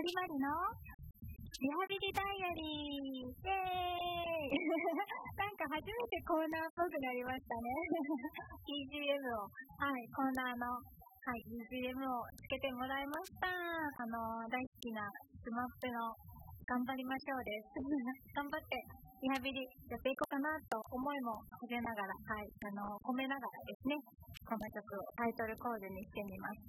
りまりのリハビリダイアリー。イエーイなんか初めてコーナーっぽくなりましたねBGM を、はい、コーナーの、はい、BGM をつけてもらいました。大好きなスマップの頑張りましょうです頑張ってリハビリやっていこうかなと思いも入れながら、はい、込めながらですね、この曲をタイトルコールにしてみまし